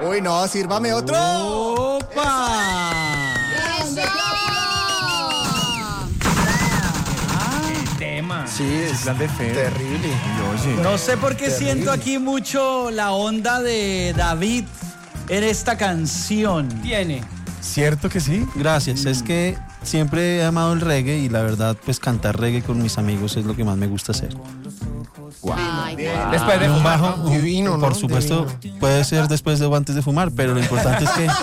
Uy, no, sírvame otro. ¡Opa! Tema. Sí, es Plan de fe. terrible. Oye. No sé por qué siento aquí mucho la onda de David en esta canción. Tiene. ¿Cierto que sí? Gracias, es que siempre he amado el reggae y la verdad, pues cantar reggae con mis amigos es lo que más me gusta hacer. Después de Un fumar, bajo, ¿no? Divino, ¿no? por supuesto, Divino. puede ser después o antes de fumar, pero lo importante es que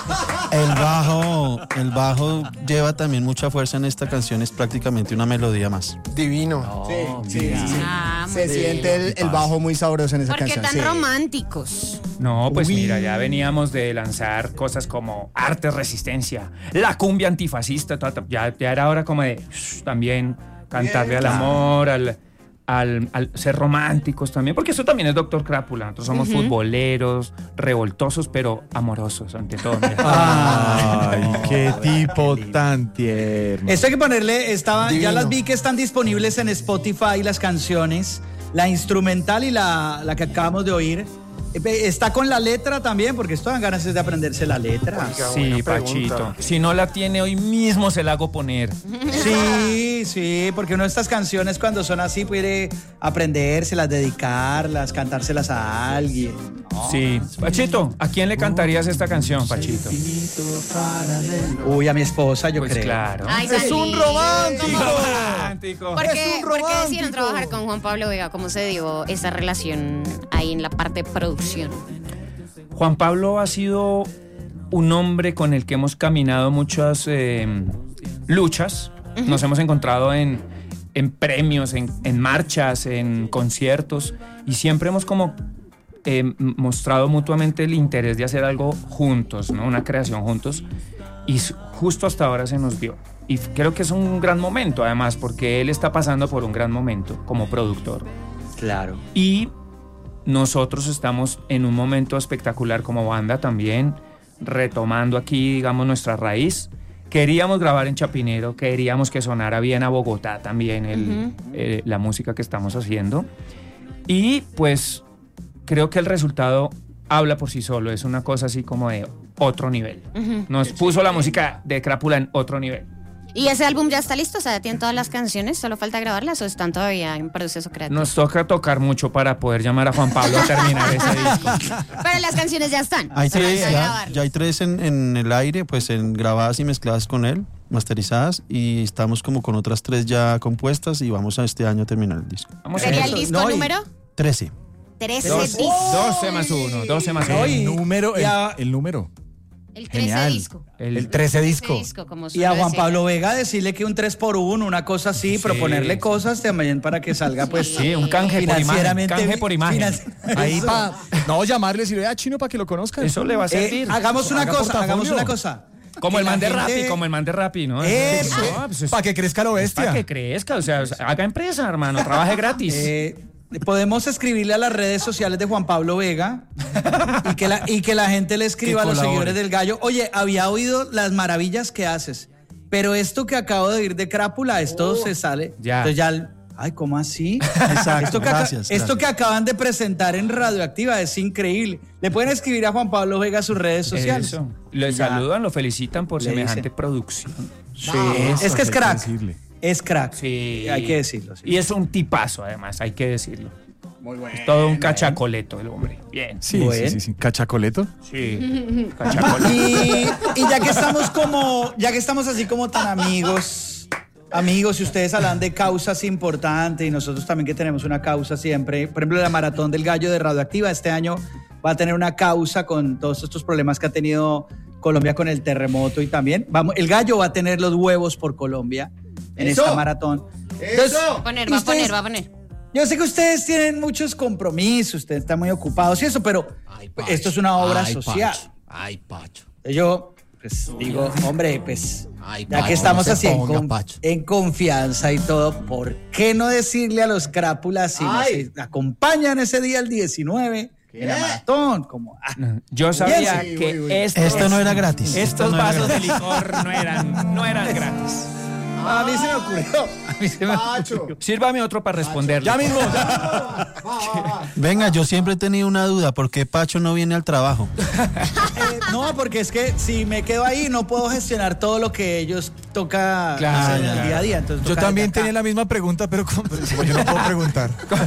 el bajo lleva también mucha fuerza en esta canción, es prácticamente una melodía más. Divino. Sí. Muy Se bien. siente el bajo muy sabroso en esa ¿Por qué canción. tan sí. románticos? No, pues mira, ya veníamos de lanzar cosas como Arte Resistencia, la cumbia antifascista, ya era hora como de también cantarle al amor, al ser románticos también, porque eso también es Doctor Crápula. Nosotros somos futboleros, revoltosos, pero amorosos ante todo. Ay, qué tipo tan tierno. Esto hay que ponerle, ya Divino. las vi que están disponibles en Spotify las canciones, la instrumental y la que acabamos de oír. Está con la letra también, porque esto dan ganas de aprenderse la letra. Sí, Pachito. Si no la tiene hoy mismo se la hago poner. Sí, porque uno de estas canciones cuando son así puede aprendérselas, dedicarlas, cantárselas a alguien. Sí. Pachito, ¿a quién le cantarías esta canción, Pachito? Uy, a mi esposa, yo Pues creo. claro. Ay, ¡Es un romántico! Romántico. ¿Por qué un romántico. decidieron trabajar con Juan Pablo Vega? ¿Cómo se dio esa relación ahí en la parte de producción? Juan Pablo ha sido un hombre con el que hemos caminado muchas luchas. Nos hemos encontrado en premios, en marchas, en conciertos, y siempre hemos como mostrado mutuamente el interés de hacer algo juntos, ¿no? Una creación juntos, y justo hasta ahora se nos dio. Y creo que es un gran momento, además, porque él está pasando por un gran momento como productor. Claro. Y nosotros estamos en un momento espectacular como banda también, retomando aquí, digamos, nuestra raíz. Queríamos grabar en Chapinero, queríamos que sonara bien a Bogotá también la música que estamos haciendo. Y pues creo que el resultado habla por sí solo, es una cosa así como de otro nivel. Nos puso la música de Crápula en otro nivel. ¿Y ese álbum ya está listo? O sea, ¿tienen todas las canciones? ¿Solo falta grabarlas o están todavía en proceso creativo? Nos toca tocar mucho para poder llamar a Juan Pablo a terminar ese disco. Pero las canciones ya están. Hay Solo tres, falta ya grabarlas. hay tres en el aire, pues grabadas y mezcladas con él, masterizadas, y estamos como con otras 3 ya compuestas y vamos a este año a terminar el disco. Vamos a ¿Sería eso. el disco No, y- número? 13. 13 12 discos. más 1, 12 más 1. No, y- El número, ya- el número. El 13 Genial. disco. El 13 disco. Como Y a suele Juan decir. Pablo Vega decirle que un 3x1, una cosa así, proponerle cosas también para que salga pues Sí, un canje por imagen. financieramente. Canje por imagen. Ahí Eso. no, llamarle y decirle a Chino para que lo conozcan. Eso le va a servir. Hagamos una Haga cosa, portafolio. Como Que el man la de gente- Rappi, como el man de Rappi, ¿no? Eso. No, pues Para que crezca lo bestia. para que crezca, o sea, haga empresa, hermano, trabaje gratis. Podemos escribirle a las redes sociales de Juan Pablo Vega y que la gente le escriba a los colabore. seguidores del Gallo. Oye, había oído las maravillas que haces, pero esto que acabo de oír de Crápula, esto se sale. Ya. Entonces ya, ay, ¿cómo así? Exacto, Esto gracias. esto que acaban de presentar en Radioactiva es increíble. Le pueden escribir a Juan Pablo Vega a sus redes sociales. Eso. Lo Ya. saludan, lo felicitan por Le semejante dicen. producción. Sí, Eso es que es hay que crack. decirle. Es crack. Sí. Hay que decirlo. sí. Y es un tipazo, además, hay que decirlo. Muy bueno. Es todo un cachacoleto el hombre. Bien. Sí, Bueno. sí. ¿Cachacoleto? Sí. Cachacoleto. Y ya que estamos así como tan amigos, y ustedes hablan de causas importantes y nosotros también que tenemos una causa siempre, por ejemplo la Maratón del Gallo de Radioactiva este año va a tener una causa con todos estos problemas que ha tenido Colombia con el terremoto y también el Gallo va a tener los huevos por Colombia en esta maratón. Entonces, Va a poner. yo sé que ustedes tienen muchos compromisos, ustedes están muy ocupados y eso, pero esto es una obra social. Ay, Pacho. Yo, pues, digo, hombre, pues, Ay, ya Pacho, que estamos no se así ponga, Pacho. en confianza y todo, ¿por qué no decirle a los Crápulas si nos acompañan ese día el 19 en la maratón? Como, Yo sabía Bien, que Esto no era gratis. estos Esto no era vasos de gratis. licor no eran gratis. A mí se me ocurrió. A mí se me Pacho. ocurrió. Sírvame otro para responder. Ya mismo. Venga, yo siempre he tenido una duda, ¿por qué Pacho no viene al trabajo? No, porque es que si me quedo ahí no puedo gestionar todo lo que ellos toca Claro, hacer en el ya. día a día. Entonces Yo toca también desde acá. tenía la misma pregunta, pero como yo no puedo preguntar.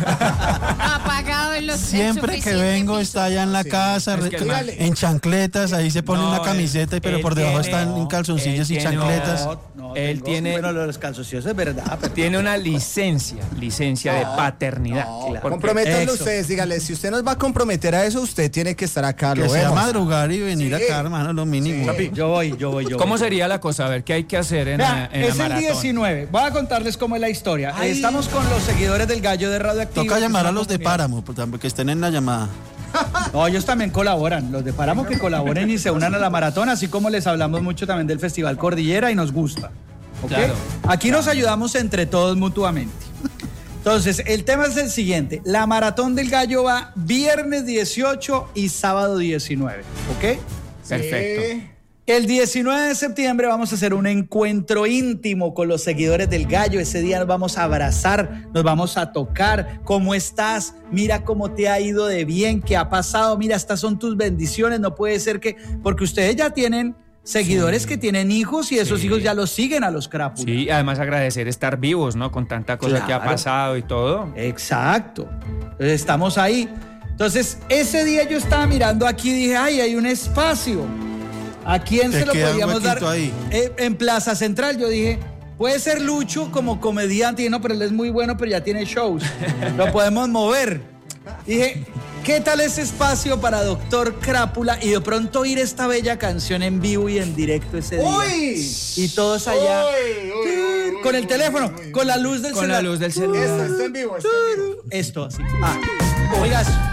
Apagado en los Siempre que vengo está allá en la casa, Es que el man- en chancletas, ahí se pone No, una camiseta, pero él por debajo tiene- están en calzoncillos y él tiene- chancletas. Él tiene- Bueno, lo de los calzoncillos es verdad. Pero Tiene una licencia de paternidad. Porque- Comprométanlo Eso. ustedes, dígale, si usted nos va a comprometer a eso, usted tiene que estar acá, Que lo sea vemos. madrugar y venir Sí. acá, hermano, lo mínimo. yo voy. ¿Cómo sería la cosa? A ver, ¿qué hay que hacer en Vean, la, en la es el maratón? 19. Voy a contarles cómo es la historia. Estamos con los seguidores del Gallo de Radioactivo. Toca que es llamar una a los de comunidad. Páramo, que estén en la llamada. No, ellos también colaboran. Los de Páramo que colaboren y se unan a la maratón, así como les hablamos mucho también del Festival Cordillera y nos gusta. ¿Ok? Claro. Aquí nos ayudamos entre todos mutuamente. Entonces, el tema es el siguiente. La Maratón del Gallo va viernes 18 y sábado 19. ¿Ok? Perfecto. El 19 de septiembre vamos a hacer un encuentro íntimo con los seguidores del Gallo. Ese día nos vamos a abrazar, nos vamos a tocar. ¿Cómo estás? Mira cómo te ha ido de bien, qué ha pasado. Mira, estas son tus bendiciones. No puede ser que... Porque ustedes ya tienen seguidores que tienen hijos y esos hijos ya los siguen a los crápulas. Sí, además agradecer estar vivos, ¿no? Con tanta cosa que ha Claro. pasado y todo. Exacto. Entonces, estamos ahí. Entonces, ese día yo estaba mirando aquí y dije, ay, hay un espacio. ¿A quién Te se lo queda un podríamos dar? huequito ahí. En Plaza Central yo dije, puede ser Lucho como comediante. Y no, pero él es muy bueno, pero ya tiene shows. Lo podemos mover. Dije, ¿qué tal ese espacio para Doctor Crápula? Y de pronto oír esta bella canción en vivo y en directo ese día. ¡Uy! Y todos allá. Uy, con el teléfono, con la luz del Con celular. la luz del celular. Esto está en vivo, está en vivo. Esto así. Oigas.